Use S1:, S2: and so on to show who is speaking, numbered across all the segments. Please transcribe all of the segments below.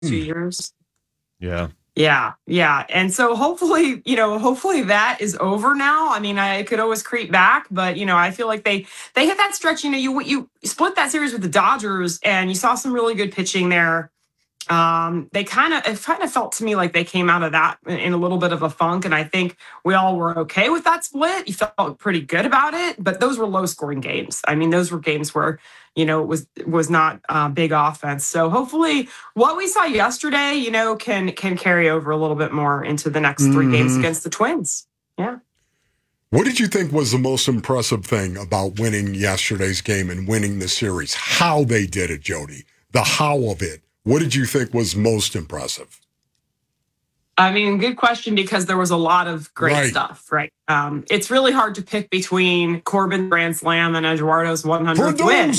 S1: 2 years.
S2: Yeah.
S1: Yeah. And so hopefully that is over now. I mean, I could always creep back, but I feel like they hit that stretch. You split that series with the Dodgers, and you saw some really good pitching there. It kind of felt to me like they came out of that in a little bit of a funk, and I think we all were okay with that split. You felt pretty good about it, but those were low scoring games. I mean, those were games where it was not big offense. So hopefully, what we saw yesterday, can carry over a little bit more into the next 3 games against the Twins. Yeah.
S3: What did you think was the most impressive thing about winning yesterday's game and winning the series? How they did it, Jody. The how of it. What did you think was most impressive?
S1: I mean, good question, because there was a lot of great stuff, right? It's really hard to pick between Corbin's grand slam and Eduardo's 100th win,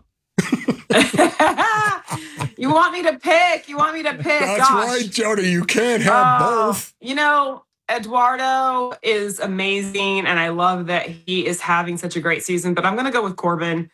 S1: You want me to pick?
S3: That's
S1: Gosh.
S3: right, Jody. You can't have both.
S1: Eduardo is amazing, and I love that he is having such a great season, but I'm going to go with Corbin.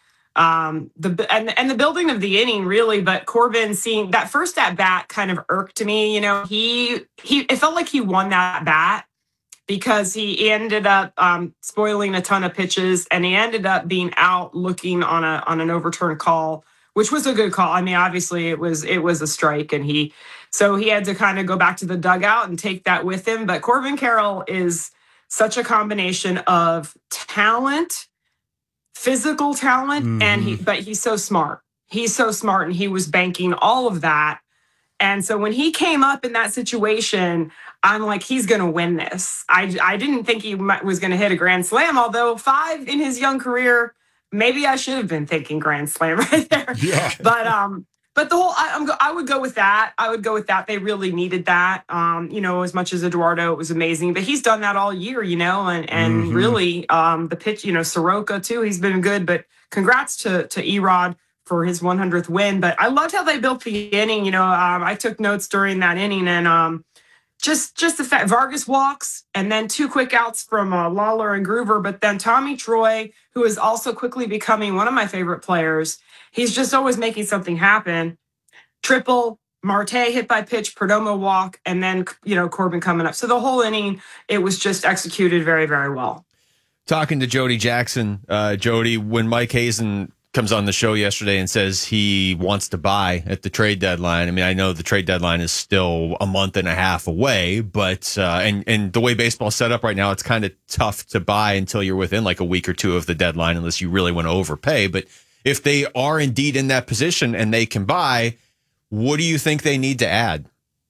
S1: The building of the inning, really, but Corbin, seeing that first at bat kind of irked me. It felt like he won that bat because he ended up spoiling a ton of pitches, and he ended up being out looking on an overturned call, which was a good call. I mean, obviously it was a strike, and he had to kind of go back to the dugout and take that with him. But Corbin Carroll is such a combination of talent, physical talent, but he's so smart. He's so smart, and he was banking all of that. And so when he came up in that situation, I'm like, he's going to win this. I didn't think he was going to hit a grand slam, although 5 in his young career, maybe I should have been thinking grand slam right there.
S3: Yeah.
S1: But the whole, I would go with that. They really needed that. As much as Eduardo, it was amazing, but he's done that all year, and really, the pitch, Soroka too, he's been good, but congrats to Erod for his 100th win. But I loved how they built the inning. I took notes during that inning, and just the fact Vargas walks, and then 2 quick outs from Lawler and Groover, but then Tommy Troy, who is also quickly becoming one of my favorite players. He's just always making something happen. Triple, Marte hit by pitch, Perdomo walk, and then Corbin coming up. So the whole inning, it was just executed very, very well.
S2: Talking to Jody Jackson, Jody, when Mike Hazen comes on the show yesterday and says he wants to buy at the trade deadline. I mean, I know the trade deadline is still a month and a half away, but and the way baseball's set up right now, it's kind of tough to buy until you're within like a week or 2 of the deadline, unless you really want to overpay. But if they are indeed in that position and they can buy, what do you think they need to add?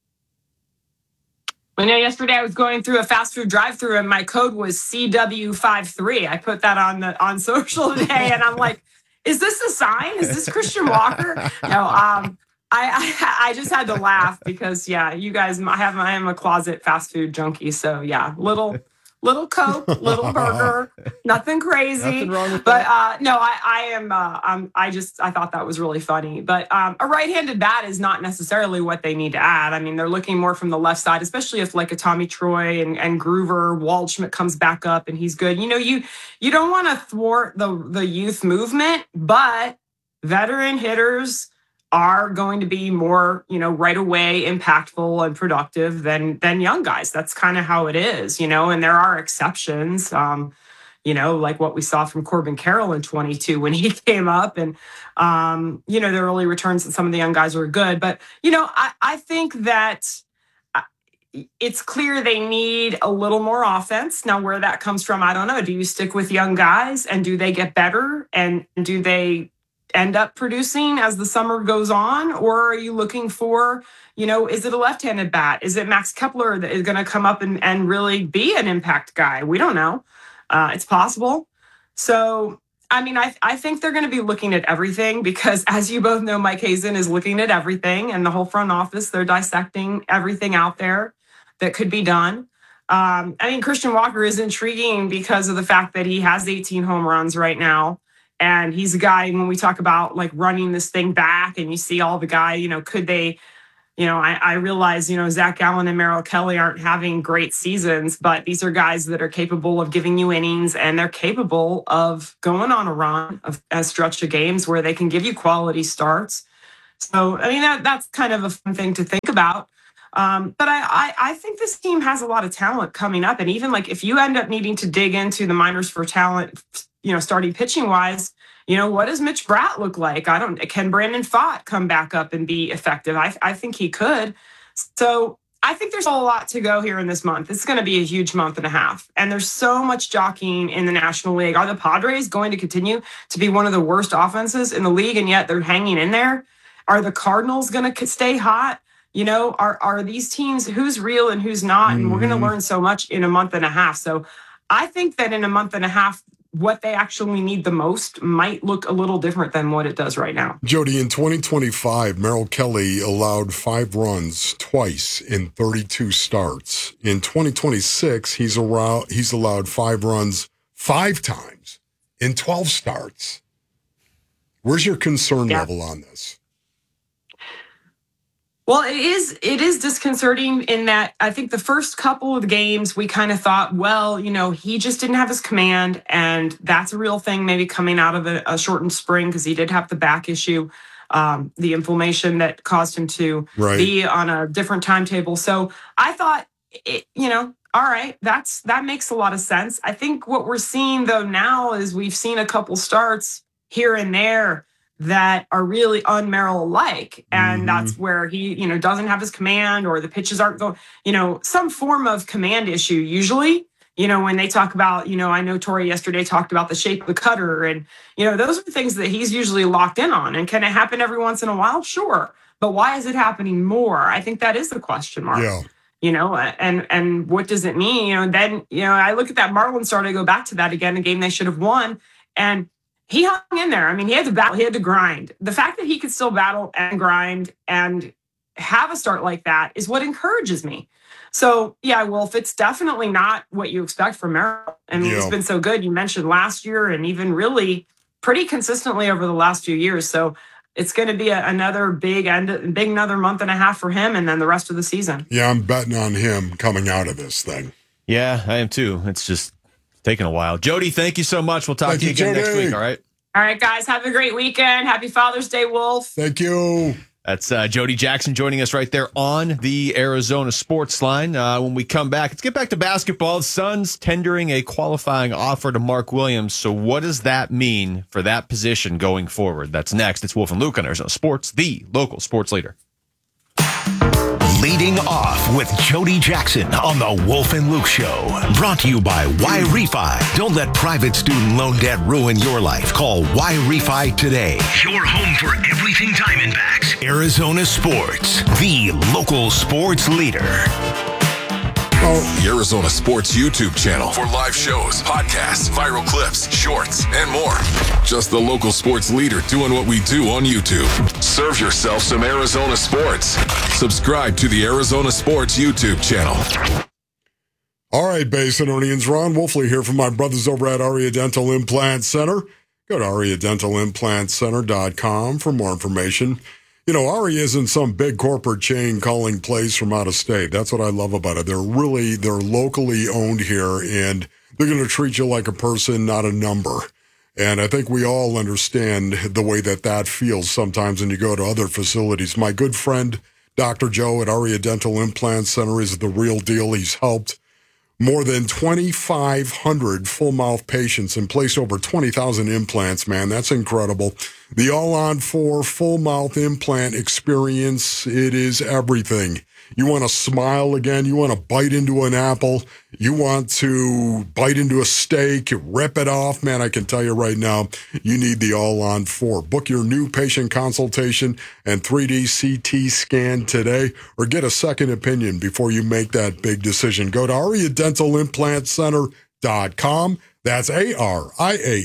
S1: Yesterday I was going through a fast food drive-thru, and my code was CW53. I put that on social today, and I'm like, is this a sign? Is this Christian Walker? No, I just had to laugh because, you guys, I am a closet fast food junkie. So little Coke, little burger, nothing crazy.
S2: Nothing wrong with
S1: but
S2: that.
S1: no, I am. I thought that was really funny. But a right-handed bat is not necessarily what they need to add. I mean, they're looking more from the left side, especially if like a Tommy Troy and Groover, Waldschmidt comes back up and he's good. You don't want to thwart the youth movement, but veteran hitters are going to be more, right away impactful and productive than young guys. That's kind of how it is, and there are exceptions, like what we saw from Corbin Carroll in 22 when he came up, and, the early returns and some of the young guys were good. But, I think that it's clear they need a little more offense. Now, where that comes from, I don't know. Do you stick with young guys, and do they get better, and do they end up producing as the summer goes on? Or are you looking for, is it a left-handed bat? Is it Max Kepler that is going to come up and really be an impact guy? We don't know. It's possible. So, I mean, I think they're going to be looking at everything because, as you both know, Mike Hazen is looking at everything, and the whole front office, they're dissecting everything out there that could be done. I mean, Christian Walker is intriguing because of the fact that he has 18 home runs right now. And he's a guy, when we talk about like running this thing back and you see all the guy, could they, I realize, Zach Gallen and Merrill Kelly aren't having great seasons, but these are guys that are capable of giving you innings, and they're capable of going on a run of a stretch of games where they can give you quality starts. So, I mean, that's kind of a fun thing to think about. But I think this team has a lot of talent coming up. And even like if you end up needing to dig into the minors for talent, starting pitching wise, what does Mitch Bratt look like? Can Brandon Pfaadt come back up and be effective? I think he could. So I think there's a lot to go here in this month. It's going to be a huge month and a half. And there's so much jockeying in the National League. Are the Padres going to continue to be one of the worst offenses in the league, and yet they're hanging in there? Are the Cardinals going to stay hot? Are these teams, who's real and who's not? And we're going to learn so much in a month and a half. So I think that in a month and a half, what they actually need the most might look a little different than what it does right now.
S3: Jody, in 2025, Merrill Kelly allowed 5 runs twice in 32 starts. In 2026, he's allowed 5 runs 5 times in 12 starts. Where's your concern level on this?
S1: Well, it is disconcerting in that I think the first couple of games we kind of thought, well, he just didn't have his command, and that's a real thing maybe coming out of a shortened spring because he did have the back issue, the inflammation that caused him to be on a different timetable. So I thought, all right, that makes a lot of sense. I think what we're seeing though now is we've seen a couple starts here and there that are really un-Merrill-like. And that's where he, doesn't have his command, or the pitches aren't going, some form of command issue usually. When they talk about, I know Tori yesterday talked about the shape of the cutter, and, those are things that he's usually locked in on. And can it happen every once in a while? Sure. But why is it happening more? I think that is the question mark. Yeah. And what does it mean? Then, I look at that Marlins start, I go back to that again, a game they should have won. And he hung in there. I mean, he had to battle, he had to grind. The fact that he could still battle and grind and have a start like that is what encourages me. So, yeah, Wolf, it's definitely not what you expect from Merrill. I mean, He's been so good. You mentioned last year and even really pretty consistently over the last few years. So it's going to be another big another month and a half for him, and then the rest of the season.
S3: Yeah, I'm betting on him coming out of this thing.
S2: Yeah, I am too. It's just taking a while. Jody, thank you so much. We'll talk to you again next week, all right?
S1: All right, guys. Have a great weekend. Happy Father's Day, Wolf.
S3: Thank you.
S2: That's Jody Jackson joining us right there on the Arizona Sports Line. When we come back, let's get back to basketball. The Suns tendering a qualifying offer to Mark Williams. So what does that mean for that position going forward? That's next. It's Wolf and Luke on Arizona Sports, the local sports leader.
S4: Leading off with Jody Jackson on the Wolf and Luke Show. Brought to you by Y-Refi. Don't let private student loan debt ruin your life. Call Y-Refi today. Your home for everything Diamondbacks. Arizona Sports, the local sports leader.
S5: The Arizona Sports YouTube channel for live shows, podcasts, viral clips, shorts, and more. Just the local sports leader doing what we do on YouTube. Serve yourself some Arizona sports. Subscribe to the Arizona Sports YouTube channel.
S3: All right, Basinonians, Ron Wolfley here from my brothers over at Aria Dental Implant Center. Go to ariadentalimplantcenter.com for more information. Aria isn't some big corporate chain calling plays from out of state. That's what I love about it. They're locally owned here, and they're going to treat you like a person, not a number. And I think we all understand the way that feels sometimes when you go to other facilities. My good friend, Dr. Joe at Aria Dental Implant Center, is the real deal. He's helped more than 2,500 full-mouth patients and placed over 20,000 implants, man. That's incredible. The all-on-4 full-mouth implant experience, it is everything. You want to smile again? You want to bite into an apple? You want to bite into a steak, rip it off? Man, I can tell you right now, you need the all-on-4. Book your new patient consultation and 3D CT scan today, or get a second opinion before you make that big decision. Go to ariadentalimplantcenter.com. That's ARIA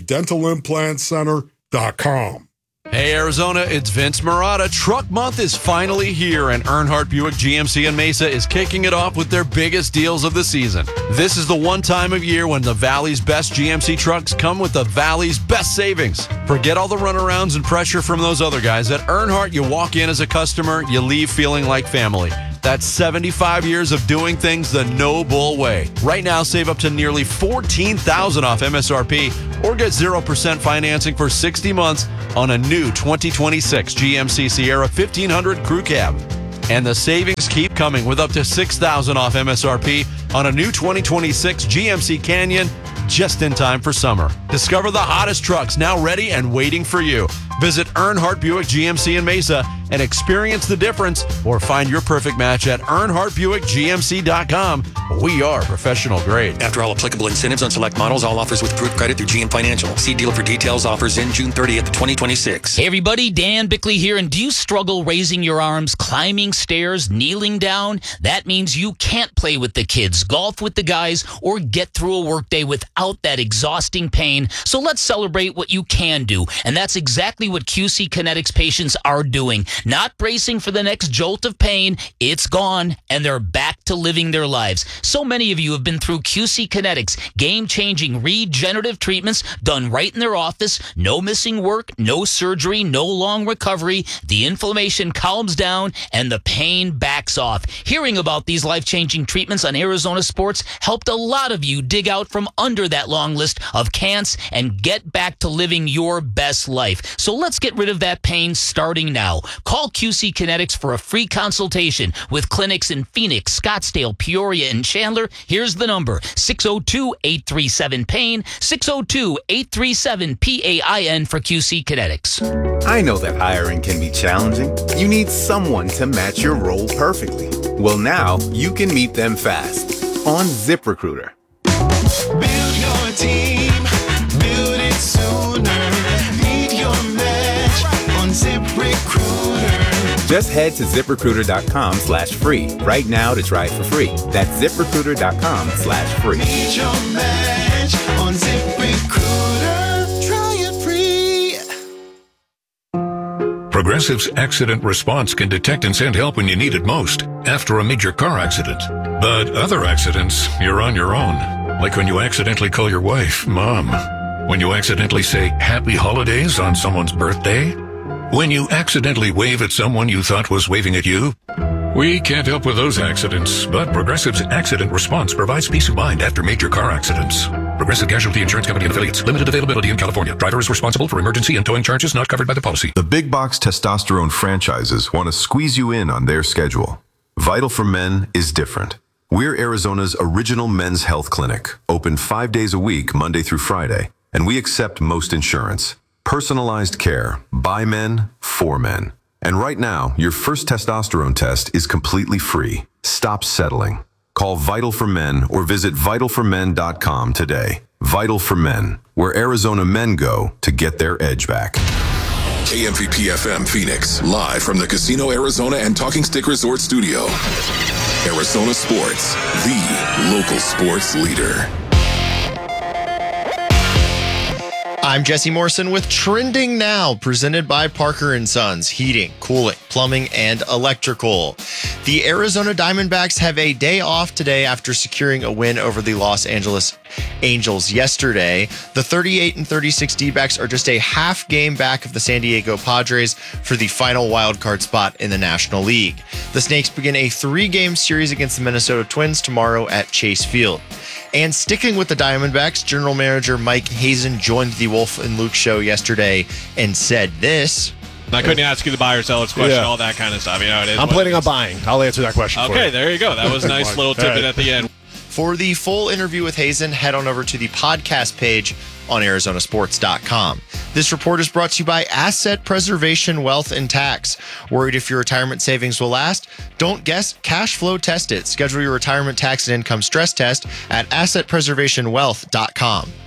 S3: dentalimplantcenter.com.
S6: Hey Arizona, it's Vince Marotta. Truck Month is finally here, and Earnhardt Buick GMC in Mesa is kicking it off with their biggest deals of the season. This is the one time of year when the Valley's best GMC trucks come with the Valley's best savings. Forget all the runarounds and pressure from those other guys. At Earnhardt, you walk in as a customer, you leave feeling like family. That's 75 years of doing things the No Bull way. Right now, save up to nearly $14,000 off MSRP or get 0% financing for 60 months on a new 2026 GMC Sierra 1500 Crew Cab. And the savings keep coming with up to $6,000 off MSRP on a new 2026 GMC Canyon just in time for summer. Discover the hottest trucks now ready and waiting for you. Visit Earnhardt Buick GMC in Mesa and experience the difference, or find your perfect match at EarnhardtBuickGMC.com. We are professional grade.
S7: After all applicable incentives on select models, all offers with approved credit through GM Financial. See dealer for details. Offers in June 30th, 2026.
S8: Hey everybody, Dan Bickley here, and do you struggle raising your arms, climbing stairs, kneeling down? That means you can't play with the kids, golf with the guys, or get through a workday without that exhausting pain. So let's celebrate what you can do, and that's exactly what QC Kinetics patients are doing. Not bracing for the next jolt of pain, it's gone, and they're back to living their lives. So many of you have been through QC Kinetics, game-changing regenerative treatments done right in their office, no missing work, no surgery, no long recovery. The inflammation calms down, and the pain backs off. Hearing about these life-changing treatments on Arizona Sports helped a lot of you dig out from under that long list of can'ts and get back to living your best life. So let's get rid of that pain starting now. Call QC Kinetics for a free consultation with clinics in Phoenix, Scottsdale, Peoria, and Chandler. Here's the number, 602-837-PAIN, 602-837-PAIN for QC Kinetics.
S9: I know that hiring can be challenging. You need someone to match your role perfectly. Well, now you can meet them fast on ZipRecruiter.
S10: Build your team, build it sooner. Meet your match on ZipRecruiter.
S9: Just head to ZipRecruiter.com/free right now to try it for free. That's ZipRecruiter.com/free.
S10: Meet your match on ZipRecruiter. Try it free.
S11: Progressive's accident response can detect and send help when you need it most, after a major car accident. But other accidents, you're on your own. Like when you accidentally call your wife Mom. When you accidentally say Happy Holidays on someone's birthday. When you accidentally wave at someone you thought was waving at you. We can't help with those accidents, but Progressive's accident response provides peace of mind after major car accidents. Progressive Casualty Insurance Company and Affiliates. Limited availability in California. Driver is responsible for emergency and towing charges not covered by the policy.
S12: The big box testosterone franchises want to squeeze you in on their schedule. Vital for Men is different. We're Arizona's original men's health clinic, open 5 days a week, Monday through Friday, and we accept most insurance. Personalized care, by men, for men. And right now, your first testosterone test is completely free. Stop settling. Call Vital for Men or visit vitalformen.com today. Vital for Men, where Arizona men go to get their edge back.
S5: KMVP FM Phoenix, live from the Casino Arizona and Talking Stick Resort Studio. Arizona Sports, the local sports leader.
S13: I'm Jesse Morrison with Trending Now, presented by Parker & Sons, heating, cooling, plumbing, and electrical. The Arizona Diamondbacks have a day off today after securing a win over the Los Angeles Angels yesterday. The 38-36 D-backs are just a half game back of the San Diego Padres for the final wildcard spot in the National League. The Snakes begin a 3-game series against the Minnesota Twins tomorrow at Chase Field. And sticking with the Diamondbacks, General Manager Mike Hazen joined the Wolf and Luke show yesterday and said this.
S14: I couldn't ask you the buyer seller's question, all that kind of stuff. You know, it is.
S15: I'm planning on buying. I'll answer that question for you.
S14: Okay, there you go. That was a nice little tidbit at the end.
S13: For the full interview with Hazen, head on over to the podcast page on Arizonasports.com. This report is brought to you by Asset Preservation Wealth and Tax. Worried if your retirement savings will last? Don't guess, cash flow test it. Schedule your retirement tax and income stress test at AssetPreservationWealth.com.